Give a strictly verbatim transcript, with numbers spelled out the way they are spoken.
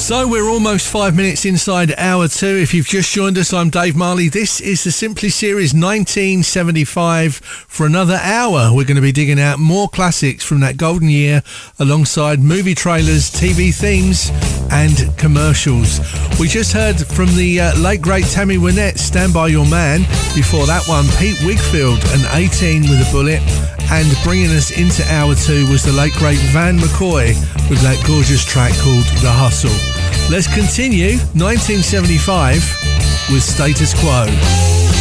So we're almost five minutes inside hour two. If you've just joined us, I'm Dave Marley. This is the Simply Series nineteen seventy-five. For another hour, we're going to be digging out more classics from that golden year alongside movie trailers, T V themes and commercials. We just heard from the uh, late great Tammy Wynette, Stand By Your Man. Before that one, Pete Wigfield and eighteen with a Bullet. And bringing us into hour two was the late great Van McCoy with that gorgeous track called The Hustle. Let's continue nineteen seventy-five with Status Quo.